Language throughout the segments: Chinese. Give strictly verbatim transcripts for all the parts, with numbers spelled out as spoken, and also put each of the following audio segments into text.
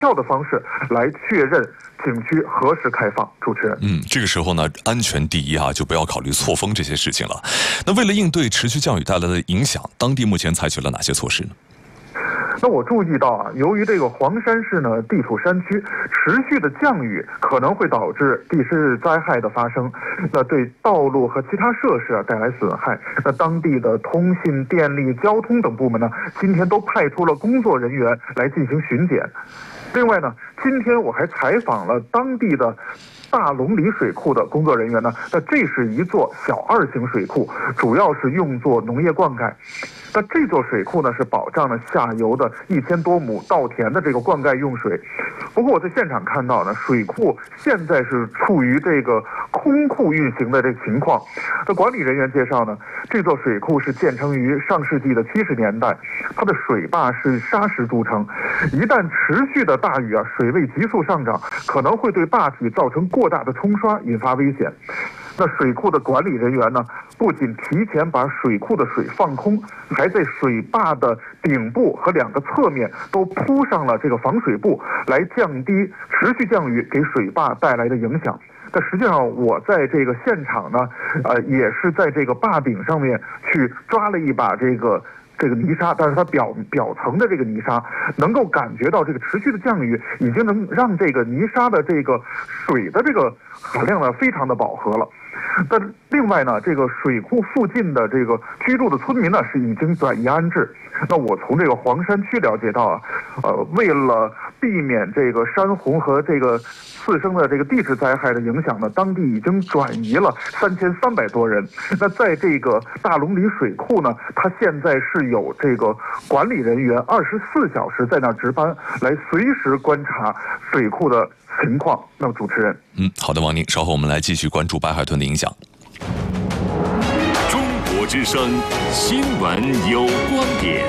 票的方式来确认景区何时开放。主持人， 嗯，这个时候呢，安全第一啊，就不要考虑错峰这些事情了。那为了应对持续降雨带来的影响，当地目前采取了哪些措施呢？ 那我注意到啊，由于这个黄山市呢地处山区，持续的降雨可能会导致地质灾害的发生，那对道路和其他设施啊带来损害。那当地的通信、电力、交通等部门呢，今天都派出了工作人员来进行巡检。另外呢，今天我还采访了当地的大龙里水库的工作人员呢，那这是一座小二型水库，主要是用作农业灌溉。那这座水库呢，是保障了下游的一千多亩稻田的这个灌溉用水。不过我在现场看到呢，水库现在是处于这个空库运行的这个情况。那管理人员介绍呢，这座水库是建成于上世纪的七十年代，它的水坝是砂石筑成，一旦持续的大雨啊，水位急速上涨，可能会对坝体造成过大的冲刷，引发危险。那水库的管理人员呢，不仅提前把水库的水放空，还在水坝的顶部和两个侧面都铺上了这个防水布，来降低持续降雨给水坝带来的影响。但实际上，我在这个现场呢，呃，也是在这个坝顶上面去抓了一把这个。这个泥沙，但是它表表层的这个泥沙，能够感觉到这个持续的降雨已经能让这个泥沙的这个水的这个含量呢非常的饱和了。但另外呢，这个水库附近的这个居住的村民呢是已经转移安置。那我从这个黄山区了解到啊，呃，为了避免这个山洪和这个次生的这个地质灾害的影响呢，当地已经转移了三千三百多人。那在这个大龙里水库呢，它现在是有这个管理人员二十四小时在那儿值班，来随时观察水库的情况。那么主持人， 嗯，好的，王宁，稍后我们来继续关注白海豚的影响。 中国之声新闻有观点。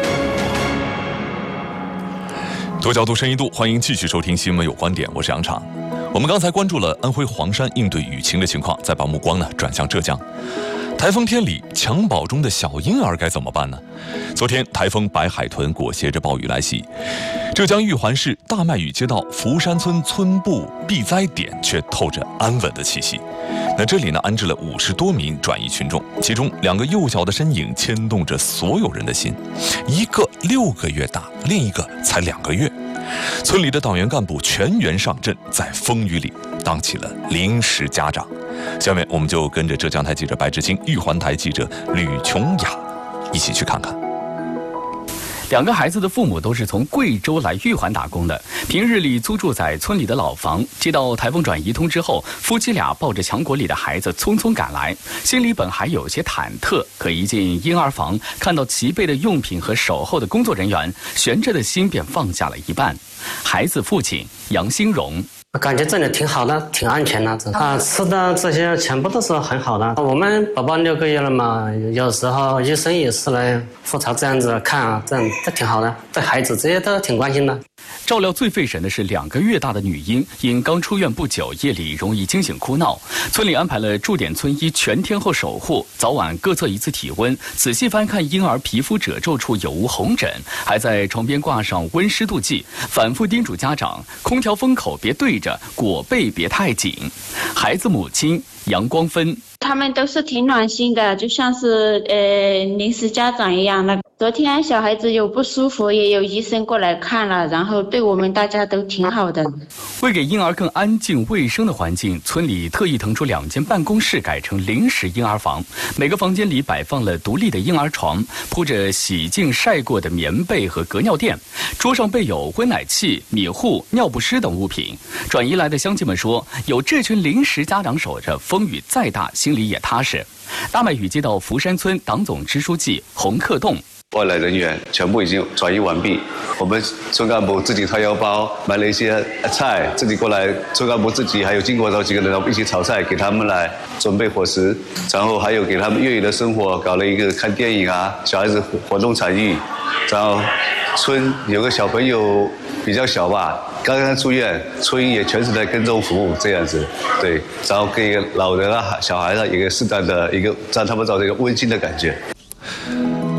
多角度、深一度，欢迎继续收听《新闻有观点》，我是杨畅。我们刚才关注了安徽黄山应对雨情的情况，再把目光呢转向浙江。台风天里，襁褓中的小婴儿该怎么办呢？昨天，台风白海豚裹挟着暴雨来袭，浙江玉环市大麦雨街道福山村村部避灾点却透着安稳的气息。那这里呢，安置了五十多名转移群众，其中两个幼小的身影牵动着所有人的心，一个六个月大，另一个才两个月。村里的党员干部全员上阵，在风雨里当起了临时家长。下面我们就跟着浙江台记者白志清、玉环台记者吕琼雅一起去看看。 两个孩子的父母都是从贵州来玉环打工的，平日里租住在村里的老房。接到台风转移通知后，夫妻俩抱着襁褓里的孩子匆匆赶来，心里本还有些忐忑，可一进婴儿房，看到齐备的用品和守候的工作人员，悬着的心便放下了一半。孩子父亲杨兴荣。 我感觉这里挺好的，挺安全的啊，吃的这些全部都是很好的。我们宝宝六个月了嘛，有时候医生也是来复查这样子看啊，这样这挺好的，对孩子这些都挺关心的。 照料最费神的是两个月大的女婴，因刚出院不久，夜里容易惊醒哭闹。村里安排了驻点村医全天候守护，早晚各测一次体温，仔细翻看婴儿皮肤褶皱处有无红疹，还在床边挂上温湿度计，反复叮嘱家长：空调风口别对着，裹被别太紧。孩子母亲杨光芬。 他们都是挺暖心的，就像是呃临时家长一样的。昨天小孩子有不舒服，也有医生过来看了，然后对我们大家都挺好的。 为给婴儿更安静卫生的环境，村里特意腾出两间办公室改成临时婴儿房，每个房间里摆放了独立的婴儿床，铺着洗净晒过的棉被和隔尿垫，桌上备有温奶器、米糊、尿不湿等物品。转移来的乡亲们说，有这群临时家长守着，风雨再大心里也踏实。大麦雨街道福山村党总支书记洪克栋。 外来人员全部已经转移完毕，我们村干部自己掏腰包买了一些菜，自己过来，村干部自己还有经过好几个人一起炒菜，给他们来准备伙食，然后还有给他们业余的生活搞了一个看电影啊，小孩子活动场域，然后村有个小朋友比较小吧，刚刚出院，村医也全程在跟踪服务这样子，对，然后给老人啊、小孩啊一个适当的一个让他们找到一个温馨的感觉。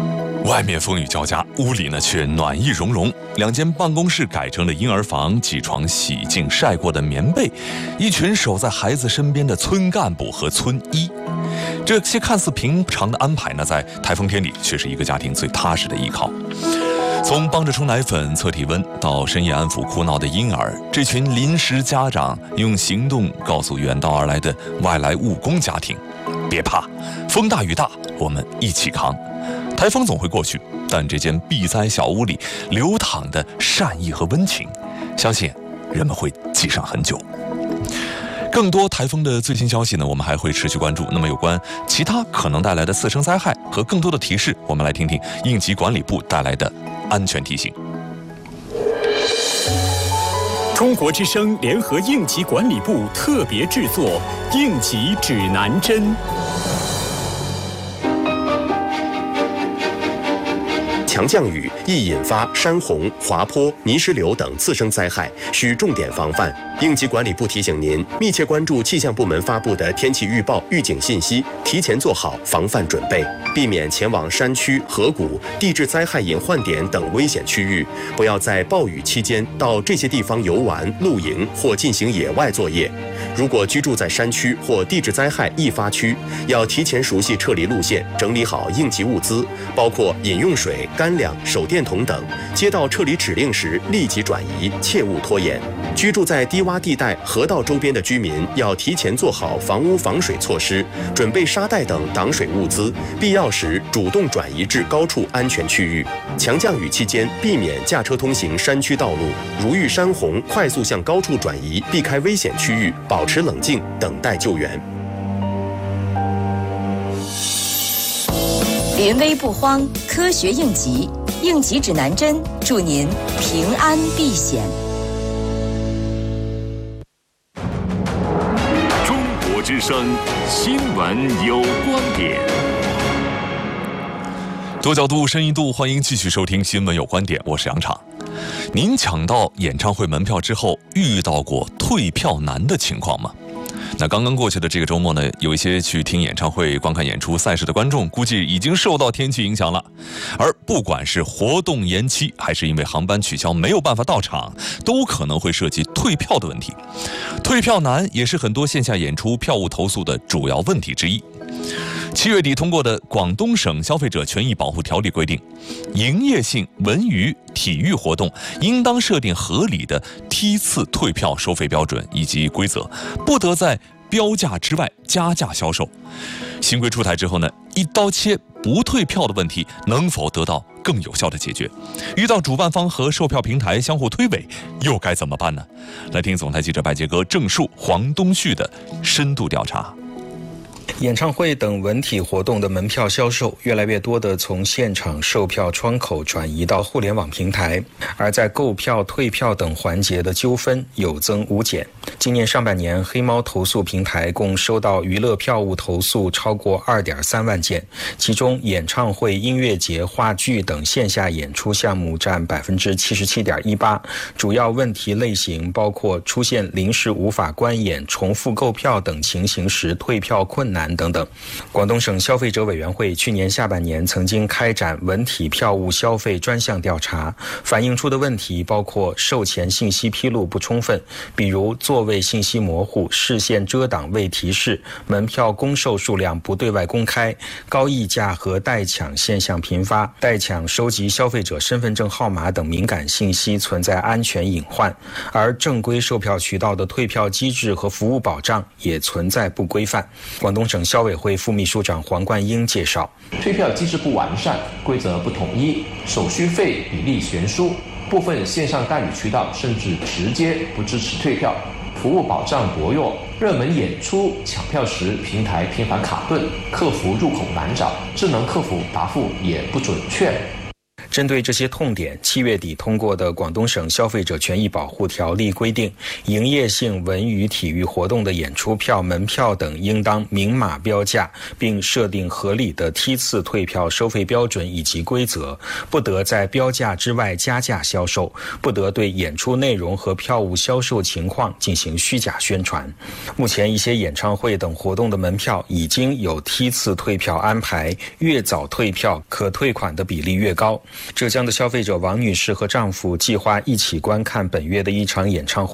外面风雨交加，屋里呢却暖意融融。两间办公室改成了婴儿房，几床洗净晒过的棉被，一群守在孩子身边的村干部和村医。这些看似平常的安排呢，在台风天里却是一个家庭最踏实的依靠。从帮着冲奶粉、测体温，到深夜安抚哭闹的婴儿，这群临时家长用行动告诉远道而来的外来务工家庭：别怕，风大雨大，我们一起扛。台风总会过去，但这间避灾小屋里流淌的善意和温情，相信人们会记上很久。更多台风的最新消息呢，我们还会持续关注。那么有关其他可能带来的次生灾害和更多的提示，我们来听听应急管理部带来的安全提醒。 中国之声联合应急管理部特别制作《应急指南针》。 强降雨易引发山洪、滑坡、泥石流等次生灾害，需重点防范。应急管理部提醒您，密切关注气象部门发布的天气预报、预警信息，提前做好防范准备，避免前往山区、河谷、地质灾害隐患点等危险区域。不要在暴雨期间到这些地方游玩、露营或进行野外作业。如果居住在山区或地质灾害易发区，要提前熟悉撤离路线，整理好应急物资，包括饮用水、干粮、手电筒等。接到撤离指令时，立即转移，切勿拖延。居住在低洼地带、河道周边的居民要提前做好房屋防水措施，准备沙袋等挡水物资，必要时主动转移至高处安全区域。强降雨期间，避免驾车通行山区道路，如遇山洪，快速向高处转移，避开危险区域，保持冷静，等待救援。 临危不慌，科学应急，应急指南针，祝您平安避险。 中国之声新闻有观点。 多角度、深一度，欢迎继续收听《新闻有观点》，我是杨昶。您抢到演唱会门票之后，遇到过退票难的情况吗？那刚刚过去的这个周末呢，有一些去听演唱会、观看演出赛事的观众，估计已经受到天气影响了。而不管是活动延期，还是因为航班取消没有办法到场，都可能会涉及退票的问题。退票难也是很多线下演出票务投诉的主要问题之一。七月底通过的广东省消费者权益保护条例规定，营业性文娱、体育活动应当设定合理的梯次退票收费标准以及规则，不得在标价之外加价销售。新规出台之后呢，一刀切不退票的问题能否得到更有效的解决？遇到主办方和售票平台相互推诿，又该怎么办呢？来听总台记者白杰哥、郑树、黄东旭的深度调查。 演唱会等文体活动的门票销售越来越多地从现场售票窗口转移到互联网平台，而在购票、退票等环节的纠纷有增无减。今年上半年，黑猫投诉平台共收到娱乐票务投诉超过 二点三万件，其中演唱会、音乐节、话剧等线下演出项目占 百分之七十七点一八， 主要问题类型包括出现临时无法观演、重复购票等情形时退票困难等等。广东省消费者委员会去年下半年曾经开展文体票务消费专项调查，反映出的问题包括售前信息披露不充分，比如座位信息模糊、视线遮挡未提示、门票公售数量不对外公开、高溢价和代抢现象频发、代抢收集消费者身份证号码等敏感信息存在安全隐患，而正规售票渠道的退票机制和服务保障也存在不规范。广东省消委会副秘书长黄冠英介绍， 退票机制不完善，规则不统一，手续费比例悬殊，部分线上代理渠道甚至直接不支持退票，服务保障薄弱，热门演出抢票时平台频繁卡顿，客服入口难找，智能客服答复也不准确。 针对这些痛点，七月底通过的广东省消费者权益保护条例规定，营业性文娱体育活动的演出票、门票等应当明码标价，并设定合理的梯次退票收费标准以及规则，不得在标价之外加价销售，不得对演出内容和票务销售情况进行虚假宣传。目前一些演唱会等活动的门票已经有梯次退票安排，越早退票可退款的比例越高。浙江的消费者王女士和丈夫计划一起观看本月的一场演唱会。